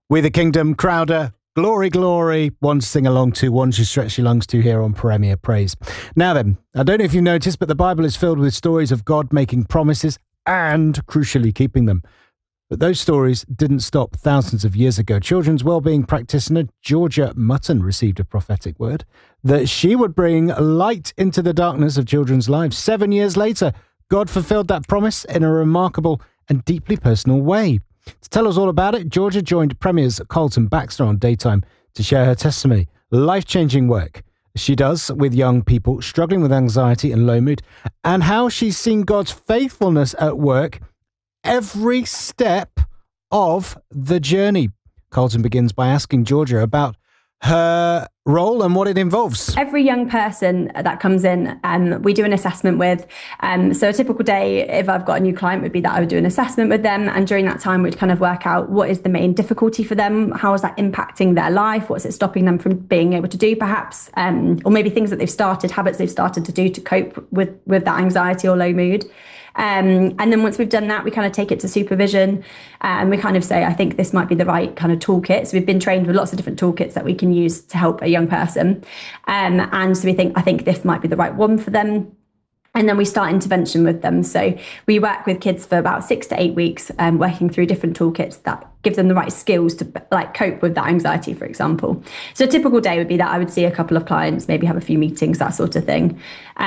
We the Kingdom, Crowder, Glory, Glory, one to sing along to, one to stretch your lungs to here on Premier Praise. Now then, I don't know if you've noticed, but the Bible is filled with stories of God making promises and, crucially, keeping them. But those stories didn't stop thousands of years ago. Children's wellbeing practitioner Georgia Mutton received a prophetic word that she would bring light into the darkness of children's lives. 7 years later, God fulfilled that promise in a remarkable and deeply personal way. To tell us all about it, Georgia joined Premier's Carlton Baxter on Daytime to share her testimony, life-changing work she does with young people struggling with anxiety and low mood, and how she's seen God's faithfulness at work every step of the journey. Carlton begins by asking Georgia about her role and what it involves. Every young person that comes in, we do an assessment with. So a typical day, if I've got a new client, would be that I would do an assessment with them. And during that time, we'd kind of work out what is the main difficulty for them? How is that impacting their life? What's it stopping them from being able to do, perhaps? Or maybe things that they've started, habits they've started to do to cope with that anxiety or low mood. And then once we've done that, we kind of take it to supervision and we kind of say, I think this might be the right kind of toolkit. So we've been trained with lots of different toolkits that we can use to help a young person. And so I think this might be the right one for them. And then we start intervention with them. So we work with kids for about 6 to 8 weeks, working through different toolkits that give them the right skills to cope with that anxiety, for example. So a typical day would be that I would see a couple of clients, maybe have a few meetings, that sort of thing.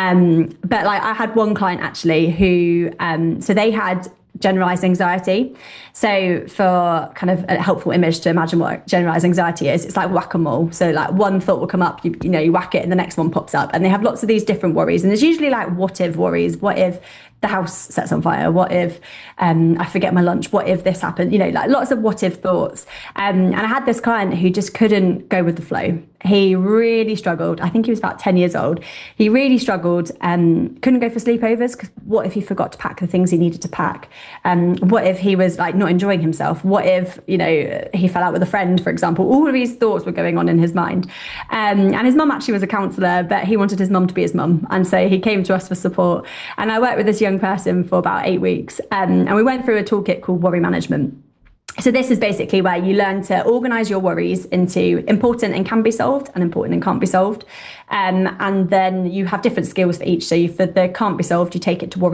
But I had one client actually who, so they had generalized anxiety. So for kind of a helpful image to imagine what generalized anxiety is, it's like whack-a-mole. So like one thought will come up, you whack it and the next one pops up. And they have lots of these different worries. And there's usually like what if worries. What if the house sets on fire? What if I forget my lunch? What if this happened? Like lots of what if thoughts. And I had this client who just couldn't go with the flow. He really struggled. I think he was about 10 years old. He really struggled, couldn't go for sleepovers because what if he forgot to pack the things he needed to pack? What if he was like not enjoying himself? What if, he fell out with a friend, for example? All of these thoughts were going on in his mind. And his mum actually was a counsellor, but he wanted his mum to be his mum. And so he came to us for support. And I worked with this young person for about 8 weeks. And we went through a toolkit called Worry Management. So this is basically where you learn to organise your worries into important and can be solved and important and can't be solved. And then you have different skills for each. So for the can't be solved, you take it to worry